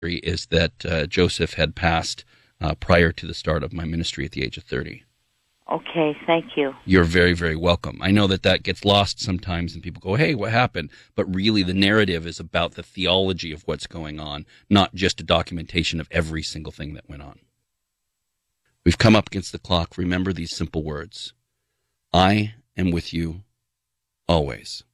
is that Joseph had passed prior to the start of my ministry at the age of 30. Okay, thank you. You're very, very welcome. I know that gets lost sometimes and people go, hey, what happened? But really the narrative is about the theology of what's going on, not just a documentation of every single thing that went on. We've come up against the clock. Remember these simple words. I am with you always.